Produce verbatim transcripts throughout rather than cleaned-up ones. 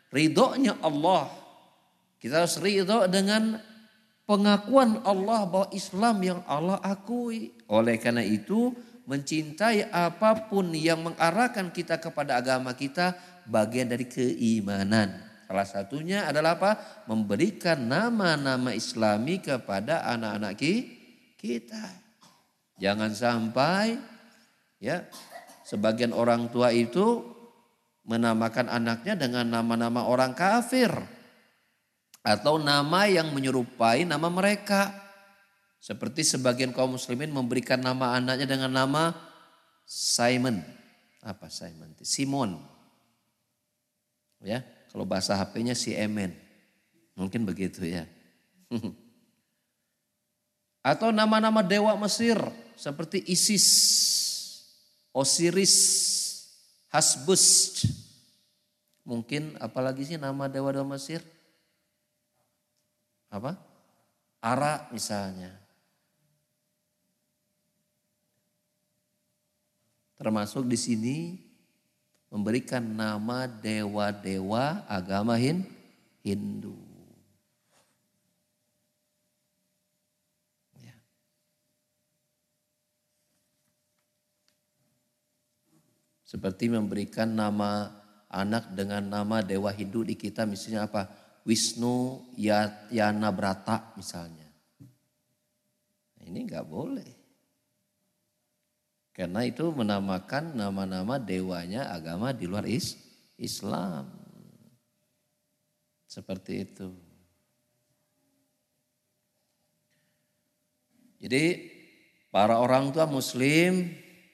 ridhonya Allah. Kita harus ridho dengan pengakuan Allah bahwa Islam yang Allah akui. Oleh karena itu mencintai apapun yang mengarahkan kita kepada agama kita bagian dari keimanan. Salah satunya adalah apa? Memberikan nama-nama Islami kepada anak-anak kita. Jangan sampai ya sebagian orang tua itu menamakan anaknya dengan nama-nama orang kafir. Atau nama yang menyerupai nama mereka. Seperti sebagian kaum muslimin memberikan nama anaknya dengan nama Simon. Apa Simon? Simon. Ya, kalau bahasa H P-nya si Emen. Mungkin begitu ya. Atau nama-nama dewa Mesir seperti Isis, Osiris, Hasbus. Mungkin apalagi sih nama dewa-dewa Mesir? Apa? Ara misalnya. Termasuk di sini memberikan nama dewa-dewa agama Hindu. Ya. Seperti memberikan nama anak dengan nama dewa Hindu di kita misalnya apa? Wisnu Yana Brata misalnya. Ini nggak boleh. Karena itu menamakan nama-nama dewanya agama di luar is, Islam. Seperti itu. Jadi para orang tua muslim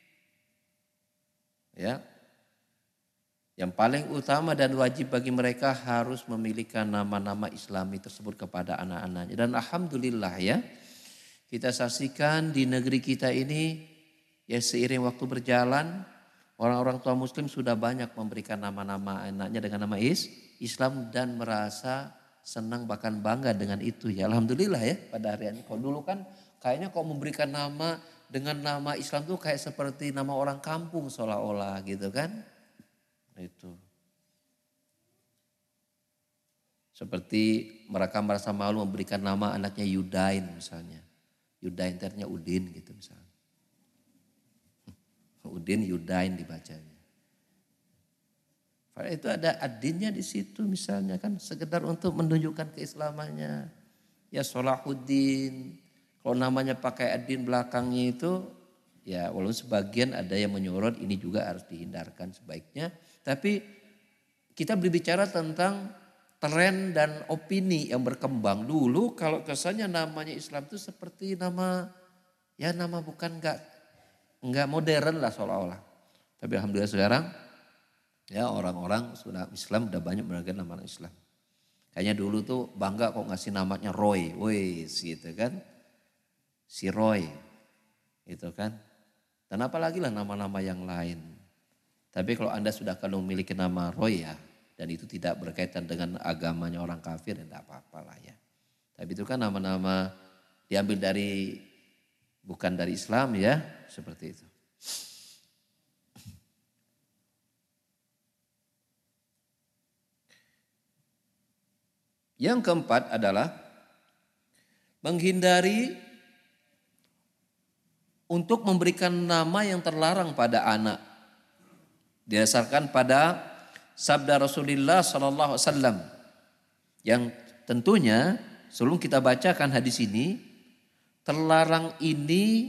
ya, yang paling utama dan wajib bagi mereka harus memiliki nama-nama Islami tersebut kepada anak-anaknya. Dan alhamdulillah ya, kita saksikan di negeri kita ini ya seiring waktu berjalan, orang-orang tua muslim sudah banyak memberikan nama-nama anaknya dengan nama is, Islam dan merasa senang bahkan bangga dengan itu ya. Alhamdulillah ya pada hari ini. Kalau dulu kan kayaknya kalau memberikan nama dengan nama Islam tuh kayak seperti nama orang kampung seolah-olah gitu kan. Itu. Seperti mereka merasa malu memberikan nama anaknya Yudain misalnya. Yudain ternyata Udin gitu misalnya. Udin Yudain dibacanya. Padahal itu ada adinnya di situ misalnya kan sekedar untuk menunjukkan keislamannya. Ya Salahuddin. Kalau namanya pakai adin belakangnya itu ya walaupun sebagian ada yang menyorot ini juga harus dihindarkan sebaiknya. Tapi kita berbicara tentang tren dan opini yang berkembang. Dulu kalau kesannya namanya Islam itu seperti nama ya nama bukan enggak enggak modern lah seolah-olah. Tapi alhamdulillah sekarang ya orang-orang sudah Islam udah banyak menggunakan nama Islam. Kayaknya dulu tuh bangga kok ngasih namanya Roy, woi gitu kan. Si Roy gitu kan. Dan apalagi lah nama-nama yang lain. Tapi kalau Anda sudah kalau memiliki nama Roy ya, dan itu tidak berkaitan dengan agamanya orang kafir, ya tidak apa-apa lah ya. Tapi itu kan nama-nama diambil dari, bukan dari Islam ya, seperti itu. Yang keempat adalah menghindari untuk memberikan nama yang terlarang pada anak. Didasarkan pada sabda Rasulullah sallallahu alaihi wasallam yang tentunya sebelum kita bacakan hadis ini, terlarang ini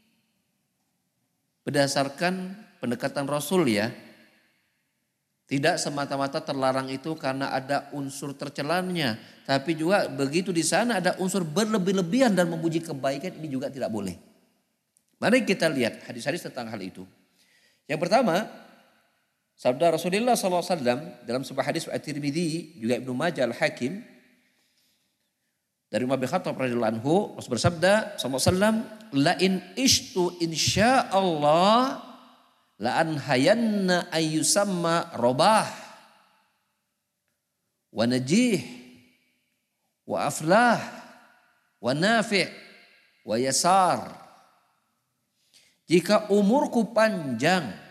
berdasarkan pendekatan Rasul ya. Tidak semata-mata terlarang itu karena ada unsur tercelannya, tapi juga begitu di sana ada unsur berlebih-lebihan dan memuji kebaikan, ini juga tidak boleh. Mari kita lihat hadis-hadis tentang hal itu. Yang pertama, sabda Rasulullah sallallahu alaihi wasallam dalam sebuah hadis At-Tirmidzi juga Ibnu Majah Al-Hakim dari Umar bin Khattab radhiyallahu anhu, Rasul bersabda sallallahu alaihi wasallam, la in ishtu insyaallah la anhayanna ayyusamma Rabah wa Najih wa Aflah wa Nafi' wa Yasar. Jika umurku panjang,